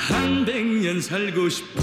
한 100년 살고 싶어.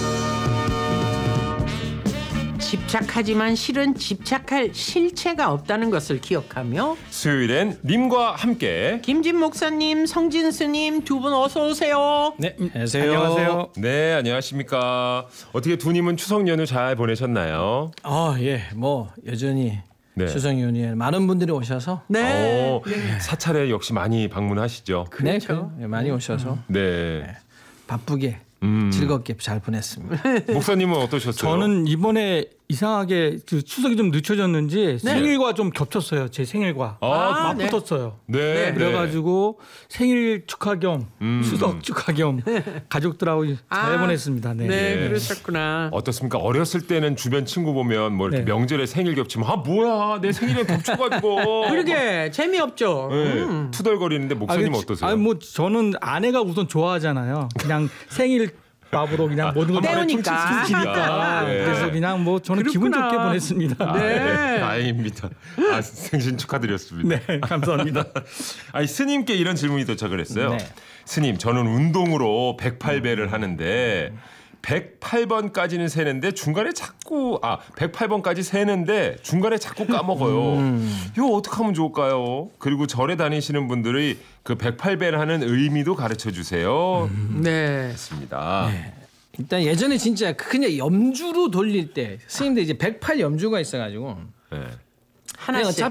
집착하지만 실은 집착할 실체가 없다는 것을 기억하며 수요일엔 님과 함께. 김진 목사님, 성진 스님 두 분 어서 오세요. 네, 안녕하세요. 안녕하세요. 네, 안녕하십니까. 어떻게 두 님은 추석 연휴 잘 보내셨나요? 예, 뭐 여전히 네. 추석 연휴에 많은 분들이 오셔서 네. 사찰에 역시 많이 방문하시죠. 그렇죠. 많이 오셔서 네. 바쁘게 즐겁게 잘 보냈습니다. 목사님은 어떠셨어요? 저는 이번에 이상하게 그 추석이 좀 늦춰졌는지 생일과 좀 겹쳤어요. 제 생일과 맞붙었어요. 네. 그래가지고 생일 축하 겸 추석 축하 겸 가족들하고 잘 보냈습니다. 네. 네, 그러셨구나. 어떻습니까? 어렸을 때는 주변 친구 보면 뭐 이렇게 네. 명절에 생일 겹치면 뭐야 내 생일에 겹쳐가지고 그러게 재미없죠. 네, 투덜거리는데 목사님 어떠세요? 뭐 저는 아내가 우선 좋아하잖아요. 그냥 생일 밥으로 그냥 모든 걸 때우니까. 훔치니까. 네. 그래서 그냥 뭐 저는 기분 그렇구나. 좋게 보냈습니다. 네. 다행입니다. 생신 축하드렸습니다. 네, 감사합니다. 아니 스님께 이런 질문이 도착을 했어요. 네. 스님, 저는 운동으로 108배를 하는데 108번까지는 세는데 중간에 자꾸 108번까지 세는데 중간에 자꾸 까먹어요. 이거 어떻게 하면 좋을까요? 그리고 절에 다니시는 분들이 그 108배를 하는 의미도 가르쳐 주세요. 네. 했습니다. 일단 예전에 진짜 그냥 염주로 돌릴 때 스님들 이제 108 염주가 있어가지고 네. 하나씩.